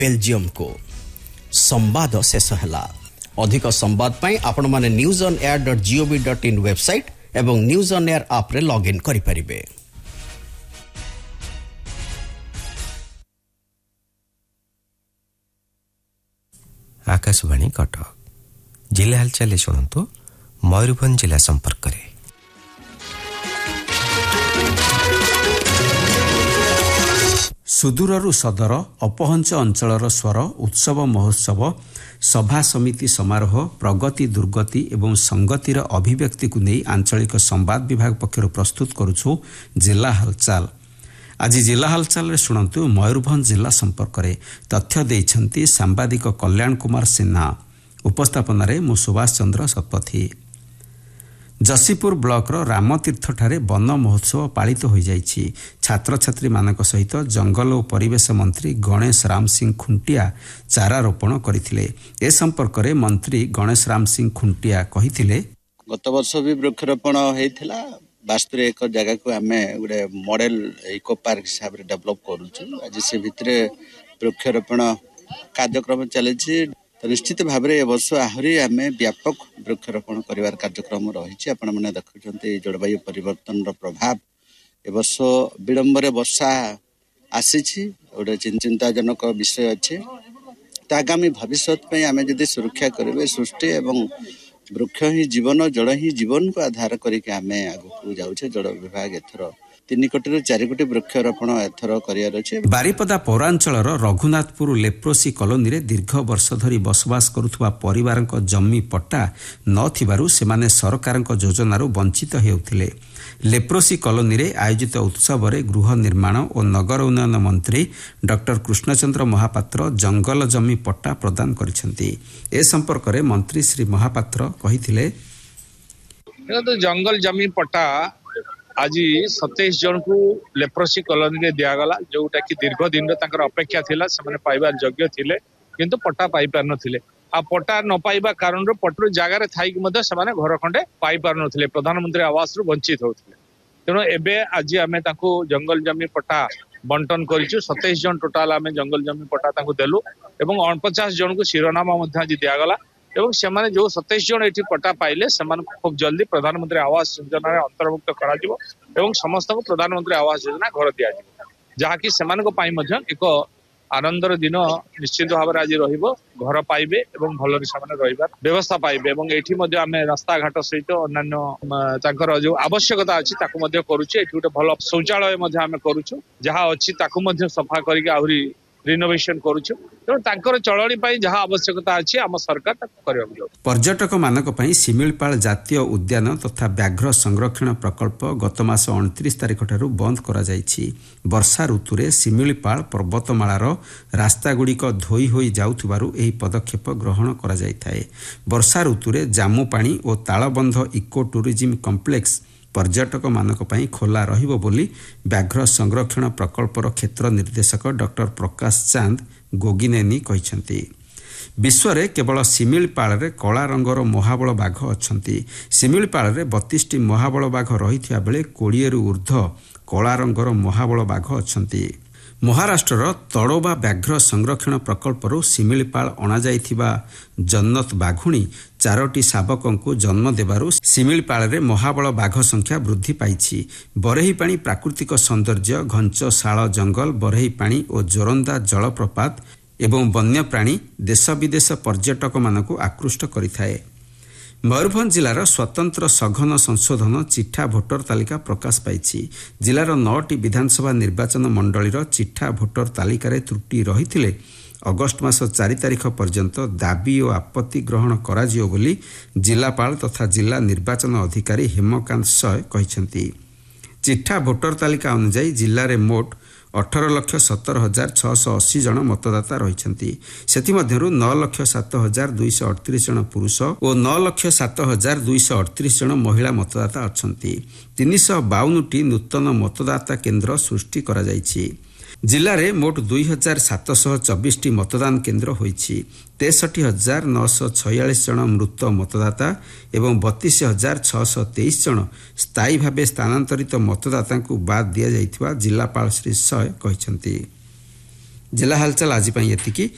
Belgium को संवाद शेष है। अधिक संवाद पाई आपण माने newsonair.gov.in वेबसाइट एवं न्यूज ऑन एयर ऐप रे लॉगिन करि परिबे। आकाशवाणी कटक जिला हालचाल शुणु मयूरभंज जिला संपर्क रे। सुदूररू सदर अपहंच अंचलर स्वर उत्सव महोत्सव सभा समिति समारोह प्रगति दुर्गति एवं संगतिर अभिव्यक्ति को नहीं आंचलिक संवाद विभाग पक्षर प्रस्तुत करुछु जिला हालचाल। आज जिला हालचाल शुणु मयूरभंज जिला संपर्क रे तथ्य देइछंती सांबादिक कल्याण कुमार सिन्हा। उपस्थापन रे मु सुभाष चंद्र शतपथी। जसीपुर ब्लॉक रामतीर्थ ठारे वन महोत्सव पालित हो जाइछि। छात्र छात्री मानक सहित जंगल और परिवेश मंत्री गणेश राम सिंह खुंटिया चारा रोपण करथिले। ए संपर्क रे मंत्री गणेश राम सिंह खुंटिया कहिथिले गत वर्ष भी वृक्षरोपण हेइथिला। वास्तुरे एक जगह को आमे गुडे मॉडल इको पार्क हिसाब रे डेवलप करूछु। आज से भितरे वृक्षरोपण कार्यक्रम चलेछि। तो निश्चित भाव में ए वर्ष आहरी आम व्यापक वृक्षरोपण कर कार्यक्रम रही। आपण मैंने देखुं जलवायु परिवर्तन प्रभाव ए वर्ष विलंबर वर्षा आसी गोटे चिंताजनक विषय अच्छे। तो आगामी भविष्य आम जदि सुरक्षा करेंगे सृष्टि एवं वृक्ष ही जीवन जल ही जीवन को आधार करके आम आगू जाऊे। जल विभाग एथर 3 कोटी 4 कोटी वृक्षरोपण एथर करियार अछि। बारिपदा पौरांचलर रघुनाथपुर लेप्रोसी कॉलोनी रे दीर्घ वर्ष धरी बसवास करुथुवा परिवारक जमी पट्टा नथिबारु सेमाने सरकारक योजनारु वंचित हेउथिले। लेप्रोसी कॉलोनी रे आयोजित उत्सव रे गृह निर्माण और नगर उन्नयन मंत्री डॉक्टर कृष्णचंद्र महापात्र जंगल जमी पट्टा प्रदान करिसेंती। ए संपर्क रे मंत्री श्री महापात्र कहिथिले तो जंगल जमी पट्टा आज 27 जन को लेप्रोसी कॉलोनी रे दियागला। जोटा कि दीर्घ दिन अपेक्षा थिला से पाइबार योग्य थिले किंतु पट्टा पाई पार नथिले। आ पट्टा न पाइबा कारण पट्टर जगार थाई से घर खंडे पाई पार नथिले। प्रधानमंत्री आवास रु वंचित होथिले। तेणु एबे आज आमे ताको जंगल जमी पट्टा बंटन करिछु। 27 जन टोटाल आमे जंगल जमी पट्टा ताको देलु एवं 49 जन को शिरोनामा मध्य आज दियागला। एवं सेमाने जो 27 जन एठी पट्टा पाइले सेमान खूब जल्दी प्रधानमंत्री आवास योजना रे अंतर्भुक्त करा जिवो एवं समस्त को प्रधानमंत्री आवास योजना घर दिया जिवो। जहा कि सेमान को पाई मध्य एक आनंदर दिन निश्चित भाव में आज रहिबो। घर पाइबे एवं भलरे सेमाने रहिबार व्यवस्था पाइबे एवं एठी मध्य आमे रास्ता घाट सहित अन्य ताकर जो आवश्यकता अछि ताको मध्य करूछु। एठी उटे भल शौचालय मध्य आमे करूछु। जहा अछि ताको मध्य सफा करिके आहुरी रिनोवेशन करूछु। तो ताकर चलणी पई जहा आवश्यकता अछि आम सरकार ताको करबो। पर्यटक मानक पई सिमिलपाल जातीय उद्यान तथा व्याघ्र संरक्षण प्रकल्प गत मास 29 तारिख ठारू बंद करा जाइछि। वर्षा ऋतु रे सिमिलपाल पर्वतमालार रास्ता गुड़िक धोई होई जाउथबारु एही पदक्षेप ग्रहण करा जाइथाय। वर्षा ऋतु रे जामु पानी और तालबंध इको टूरिज्म कॉम्प्लेक्स पर्यटक मानक पई खोला रहिबो बोली व्याघ्र संरक्षण प्रकल्पर क्षेत्र निर्देशक डॉक्टर प्रकाश चांद गोगिनेनी कहिसेंती। विश्व रे केवल सिमिलपाल रे कला रंगर महाबल बाघ अछंती। सिमिलपाल रे 32टी महाबल बाघ रहिथिया बेले 20 रु ऊर्ध्व कला रंगर महाबल बाघ अछंती। महाराष्ट्रर तड़ोबा व्याघ्र संरक्षण प्रकल्परू सिमिलपाल अणा जाइथिबा जन्नत बाघुणी 4टी शाबकंकु जन्म देबारु सिमिलपाल रे महाबल बाघ संख्या वृद्धि पाइछि। बरेही पानी प्राकृतिक सौंदर्य घंच शाल जंगल बरेही पानी और जोरंदा जलप्रपात एवं वन्य प्राणी देश विदेश पर्यटक मानकु आकृष्ट करिथाए। मयूरभंज जिलार स्वतंत्र सघन संशोधन चिठा भोटर तालिका प्रकाश पाइछि। जिलार 9टी विधानसभा निर्वाचन मंडलीर चिठा भोटर तालिकार त्रुटि रहिथिले अगस्ट मास 4 तारिख पर्यंत दाबी और आपत्ति ग्रहण कराजियो बोली जिलापाल तथा जिला निर्वाचन अधिकारी हेमकांत सय कहिसेंती। चिठा भोटर तालिका अनुसार जिले में मोट 18,17,680 जन मतदाता रही। सेथिमध्यरु 9,07,238 जन पुरुष और 9,07,238 जन महिला मतदाता अछंती। 352टी नूतन मतदाता केन्द्र सृष्टि करा जाइछि। जिले में मोट 2,724टी मतदान केन्द्र होइछि। 63,946 जन मृत मतदाता एवं 32,623 जन स्थायी भावे स्थानांतरित मतदाता को बाद दिया जाइथिबा जिलापाल श्री सय कहिसेंती। जिला हालचाल आज एतिकी।